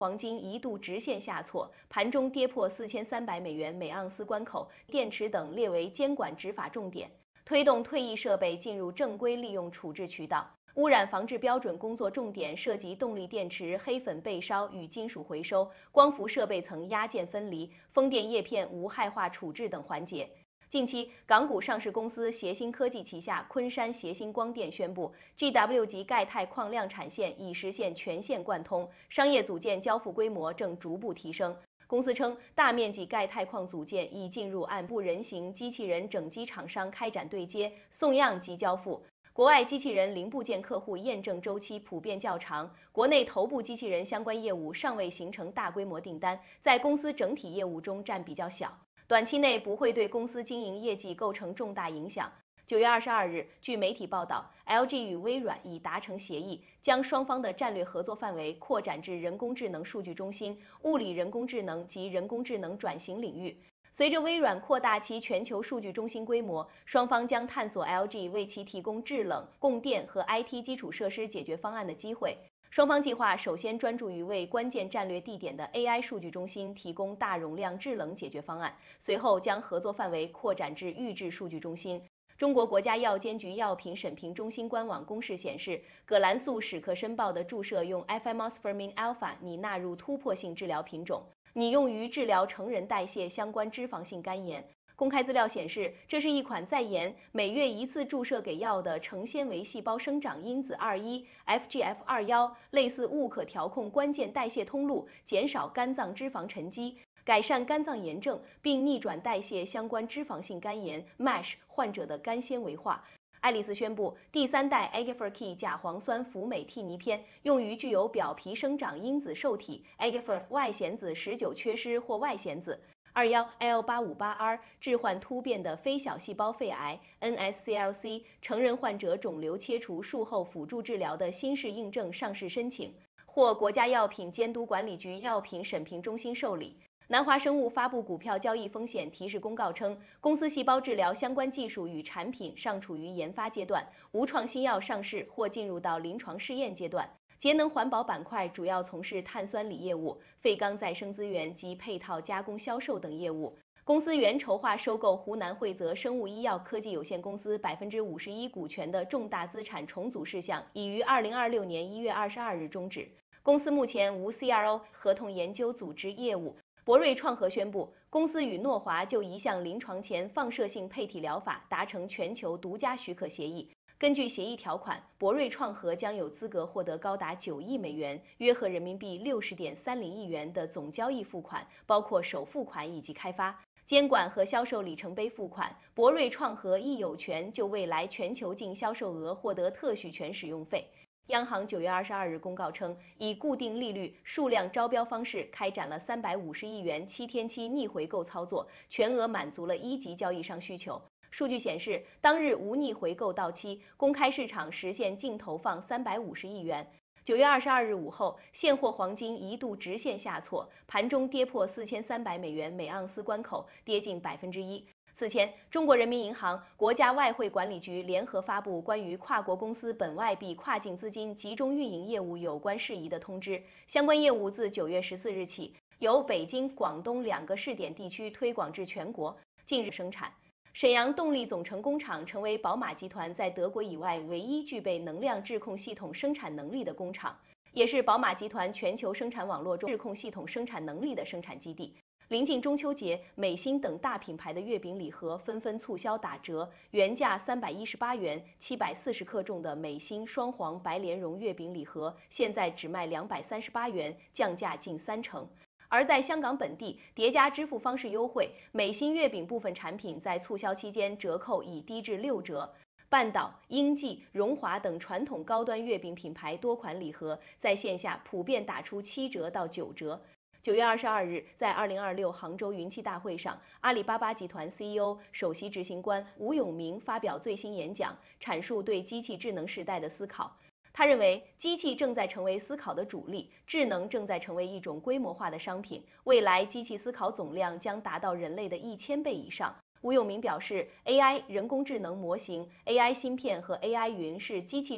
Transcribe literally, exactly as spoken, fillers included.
黄金一度直线下挫，盘中跌破四千三百美元每盎司关口，电池等列为监管执法重点，推动退役设备进入正规利用处置渠道。污染防治标准工作重点涉及动力电池黑粉背烧与金属回收、光伏设备层压件分离、风电叶片无害化处置等环节。近期，港股上市公司协鑫科技旗下昆山协鑫光电宣布 ，G W 级钙钛矿量产线已实现全线贯通，商业组件交付规模正逐步提升。公司称，大面积钙钛矿组件已进入按部人形机器人整机厂商开展对接、送样及交付。国外机器人零部件客户验证周期普遍较长，国内头部机器人相关业务尚未形成大规模订单，在公司整体业务中占比较小。短期内不会对公司经营业绩构成重大影响。九月二十二日，据媒体报道 ，L G 与微软已达成协议，将双方的战略合作范围扩展至人工智能数据中心、物理人工智能及人工智能转型领域。随着微软扩大其全球数据中心规模，双方将探索 L G 为其提供制冷、供电和 I T 基础设施解决方案的机会。双方计划首先专注于为关键战略地点的 A I 数据中心提供大容量制冷解决方案，随后将合作范围扩展至预制数据中心。中国国家药监局药品审评中心官网公示显示，葛兰素史克申报的注射用 Efimosfermin alpha 拟纳入突破性治疗品种，拟用于治疗成人代谢相关脂肪性肝炎。公开资料显示，这是一款在研每月一次注射给药的成纤维细胞生长因子二一 F G F 二十一，类似物可调控关键代谢通路，减少肝脏脂肪沉积，改善肝脏炎症，并逆转代谢相关脂肪性肝炎 M A S H 患者的肝纤维化。爱丽丝宣布，第三代 Agifert 甲磺酸辅酶替尼片用于具有表皮生长因子受体 Agifert 外显子十九缺失或外显子。二十一 L 八五八 R 致幻突变的非小细胞肺癌 N S C L C 成人患者肿瘤切除术后辅助治疗的新式印证上市申请，获国家药品监督管理局药品审评中心受理。南华生物发布股票交易风险提示公告称，公司细胞治疗相关技术与产品尚处于研发阶段，无创新药上市或进入到临床试验阶段。节能环保板块主要从事碳酸锂业务、废钢再生资源及配套加工销售等业务。公司原筹划收购湖南惠泽生物医药科技有限公司百分之五十一股权的重大资产重组事项，已于二零二六年一月二十二日终止。公司目前无 C R O 合同研究组织业务。博瑞创和宣布，公司与诺华就一项临床前放射性配体疗法达成全球独家许可协议。根据协议条款，博瑞创和将有资格获得高达九亿美元，约合人民币六十点三零亿元的总交易付款，包括首付款以及开发、监管和销售里程碑付款。博瑞创和亦有权就未来全球净销售额获得特许权使用费。央行九月二十二日公告称，以固定利率数量招标方式开展了三百五十亿元七天期逆回购操作，全额满足了一级交易商需求。数据显示，当日无逆回购到期，公开市场实现净投放三百五十亿元。九月二十二日午后，现货黄金一度直线下挫，盘中跌破四千三百美元每盎司关口，跌近百分之一。此前，中国人民银行、国家外汇管理局联合发布关于跨国公司本外币跨境资金集中运营业务有关事宜的通知，相关业务自九月十四日起，由北京、广东两个试点地区推广至全国。近日生产。沈阳动力总成工厂成为宝马集团在德国以外唯一具备能量质控系统生产能力的工厂，也是宝马集团全球生产网络中质控系统生产能力的生产基地。临近中秋节，美心等大品牌的月饼礼盒纷纷促销打折，原价三百一十八元，七百四十克重的美心双黄白莲蓉月饼礼盒，现在只卖两百三十八元，降价近三成。而在香港本地，叠加支付方式优惠，美心月饼部分产品在促销期间折扣已低至六折。半岛、英记、荣华等传统高端月饼品牌多款礼盒在线下普遍打出七折到九折。九月二十二日，在二零二六杭州云栖大会上，阿里巴巴集团 C E O、首席执行官吴永明发表最新演讲，阐述对机器智能时代的思考。他认为，机器正在成为思考的主力，智能正在成为一种规模化的商品，未来机器思考总量将达到人类的一千倍以上。吴永明表示 ，A I 人工智能模型、A I 芯片和 A I 云是机器